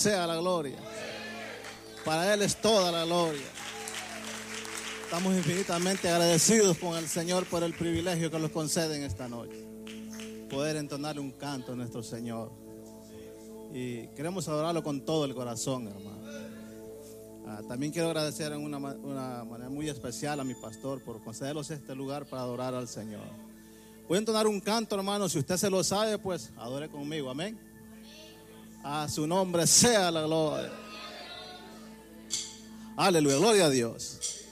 sea la gloria. Para Él es toda la gloria. Estamos infinitamente agradecidos con el Señor por el privilegio que nos concede en esta noche. Poder entonarle un canto a nuestro Señor. Y queremos adorarlo con todo el corazón, hermano. También quiero agradecer en una manera muy especial a mi pastor por concedernos este lugar para adorar al Señor. Voy a entonar un canto, hermano. Si usted se lo sabe, pues adore conmigo. Amén. A su nombre sea la gloria. Aleluya, gloria a Dios.